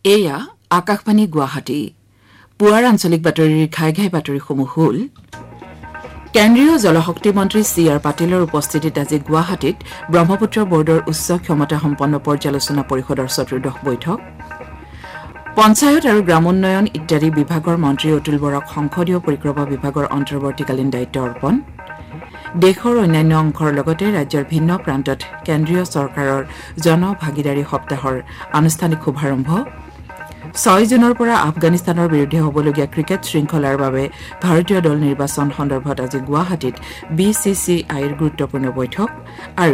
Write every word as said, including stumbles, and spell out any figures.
এয়া আকাশবাণী গুৱাহাটী পুৱাৰ আঞ্চলিক বাতৰিৰ ঘাই ঘাই বাতৰিসমূহ হ'ল কেন্দ্ৰীয় জলশক্তি মন্ত্ৰী চি আৰ পাটিলৰ উপস্থিতিত আজি গুৱাহাটীত ব্ৰহ্মপুত্ৰ বৰ্ডৰ উচ্চ ক্ষমতা সম্পন্ন পৰ্যালোচনা পৰিষদৰ চতুৰ্দশ বৈঠক পঞ্চায়ত আৰু গ্ৰামোন্নয়ন ইত্যাদি বিভাগৰ মন্ত্ৰী অতুল বৰাক সংসদীয় পৰিক্ৰমা বিভাগৰ অন্তৰ্বৰ্তীকালীন দায়িত্ব অৰ্পণ দেশৰ অন্যান্য অংশৰ লগতে ৰাজ্যৰ ভিন্ন প্ৰান্তত কেন্দ্ৰীয় চৰকাৰৰ জনভাগিদাৰী সপ্তাহৰ আনুষ্ঠানিক শুভাৰম্ভ ছয় জুনৰ পৰা আফগানিস্তানৰ বিৰুদ্ধে হ'বলগীয়া ক্ৰিকেট শৃংখলাৰ বাবে ভাৰতীয় দল নিৰ্বাচন সন্দৰ্ভত আজি গুৱাহাটীত বি চি চি আইৰ গুৰুত্বপূৰ্ণ বৈঠক আৰু